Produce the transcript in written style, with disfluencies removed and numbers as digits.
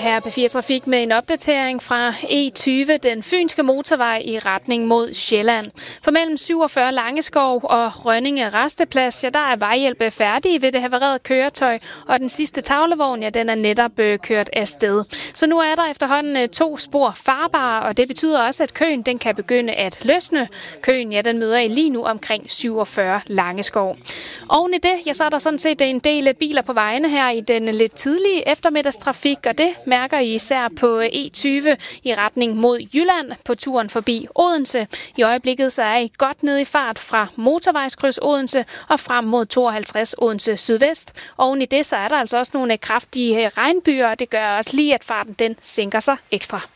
her på 4 Trafik med en opdatering fra E20, den fynske motorvej i retning mod Sjælland. For mellem 47 Langeskov og Rønninge Rasteplads, ja, der er vejhjælp færdige ved det havarerede køretøj, og den sidste tavlevogn, ja, den er netop kørt afsted. Så nu er der efterhånden 2 spor farbare, og det betyder også, at køen den kan begynde at løsne. Køen, ja, den møder I lige nu omkring 47 Langeskov. Oven i det, ja, så er der sådan set en del biler på vejene her i den lidt tidlige eftermiddagstrafik, og det mærker I især på E20 i retning mod Jylland på turen forbi Odense. I øjeblikket så er I godt nede i fart fra motorvejskryds Odense og frem mod 52 Odense Sydvest. Oven i det så er der altså også nogle kraftige regnbyer, og det gør også lige, at farten den sænker sig ekstra.